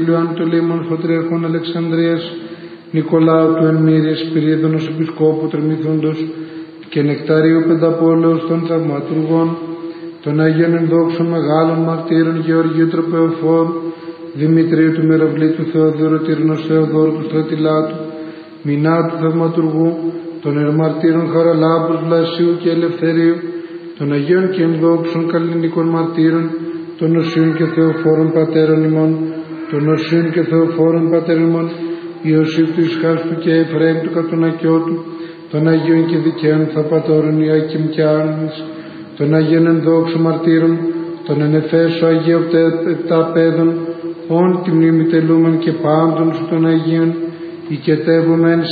Ιωάννου του Λίμων Πατριαρχών Αλεξανδρίας, Νικολάου του Εμμύρια, Σπυρίδωνος Επισκόπου Τριμηθούντος και Νεκταρίου Πενταπόλεως των Θαυματουργών, των Αγίων Ενδόξων Μεγάλων Μαρτύρων Γεωργίου Τροπεοφόρου, Δημητρίου του Μυροβλήτου, Θεοδόρου Τυρνός Θεοδόρου του Στρατιλάτου, Μινάτου Θαυματουργού, των Ερμαρτύρων Χαραλάμπους, Βλασίου και Ελευθερίου, των Αγίων και Ενδόξων Καλλινικών Μαρτύρων, των Οσίων και Θεοφόρων Πατέρων ημών, των Οσίων και Θεοφόρων Πατέρων ημών, Ιωσήφ του Ισχάστου και Εφραίμ του Κατουνακιώτου, των Αγίων και Δικαίων Θαπατώρων Ιάκημ και Άννης, των Αγίων Ενδόξων Μαρτύρων, των Ενεφέσου Αγίων Επταπέδων, όν τη μνήμη τελούμεν και πάντων σου των Αγίων, οικετεύομεν